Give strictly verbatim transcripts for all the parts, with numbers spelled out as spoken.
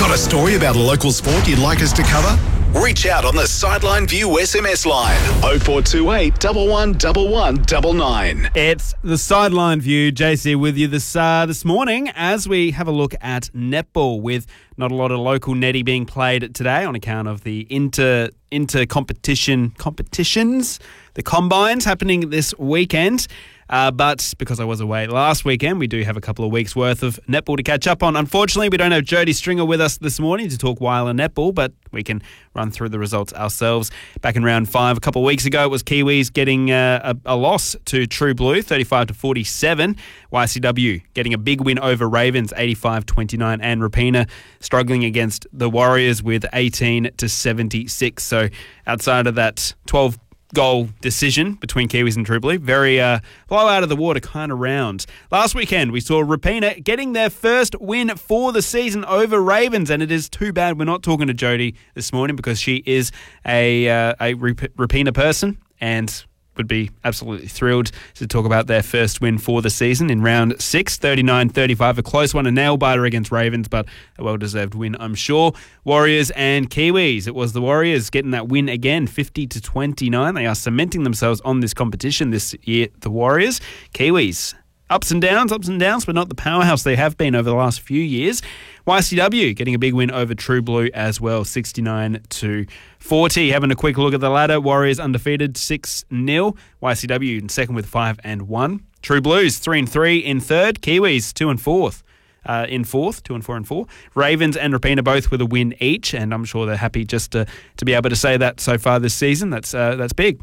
Got a story about a local sport you'd like us to cover? Reach out on the Sideline View S M S line oh four two eight, one one one one nine nine. It's the Sideline View. J C with you this uh, this morning as we have a look at netball, with not a lot of local netty being played today on account of the inter inter competition competitions, the combines happening this weekend. Uh, but because I was away last weekend, we do have a couple of weeks' worth of netball to catch up on. Unfortunately, we don't have Jody Stringer with us this morning to talk Wyler netball, but we can run through the results ourselves. Back in round five a couple of weeks ago, it was Kiwis getting uh, a, a loss to True Blue, thirty-five to forty-seven. Y C W getting a big win over Ravens, eighty-five twenty-nine, and Rapina struggling against the Warriors with eighteen to seventy-six. So outside of that twelve goal decision between Kiwis and True Blue, very uh, blow out of the water kind of round. Last weekend, we saw Rapina getting their first win for the season over Ravens, and it is too bad we're not talking to Jody this morning because she is a uh, a Rapina person and would be absolutely thrilled to talk about their first win for the season in round six, thirty-nine thirty-five. A close one, a nail-biter against Ravens, but a well-deserved win, I'm sure. Warriors and Kiwis. It was the Warriors getting that win again, fifty to twenty-nine. They are cementing themselves on this competition this year, the Warriors. Kiwis, ups and downs, ups and downs, but not the powerhouse they have been over the last few years. Y C W getting a big win over True Blue as well, sixty-nine to forty. Having a quick look at the ladder, Warriors undefeated six nil. Y C W in second with five and one. True Blues three and three in third. Kiwis two and fourth. Uh, in fourth, two and four and four. Ravens and Rapina both with a win each, and I'm sure they're happy just to, to be able to say that so far this season. That's uh, that's big.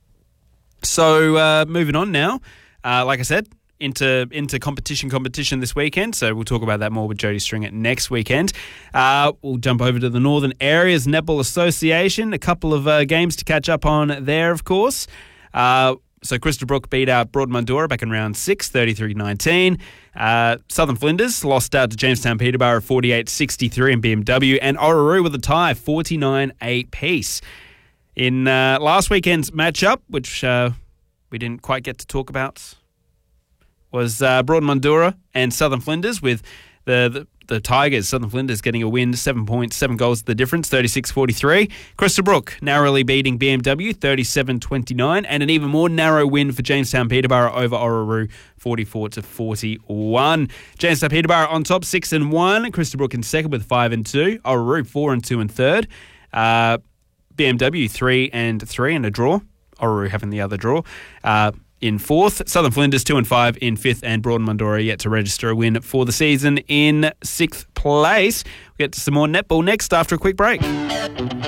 So uh, moving on now, uh, like I said, into into competition competition this weekend, so we'll talk about that more with Jody Stringer next weekend. Uh, we'll jump over to the Northern Areas Netball Association, a couple of uh, games to catch up on there, of course. Uh, so Crystal Brook beat out Broadmundura back in round six, thirty-three nineteen. Uh, Southern Flinders lost out to Jamestown Peterborough forty-eight sixty-three in B M W, and Orroroo with a tie, forty-nine eight piece. In uh, last weekend's matchup, which uh, we didn't quite get to talk about, was uh, Broadmundura and Southern Flinders, with the, the the Tigers, Southern Flinders, getting a win, seven points, seven goals the difference, thirty-six forty-three. Crystal Brook narrowly beating B M W, thirty-seven twenty-nine, and an even more narrow win for Jamestown Peterborough over Orroroo, forty-four to forty-one. Jamestown Peterborough on top, six and one. Crystal Brook in second with five and two. Orroroo four and two in third. Uh, B M W three and three and a draw. Orroroo having the other draw. Uh, in fourth. Southern Flinders two and five in fifth, and Broadmundura yet to register a win for the season in sixth place. We'll get to some more netball next after a quick break.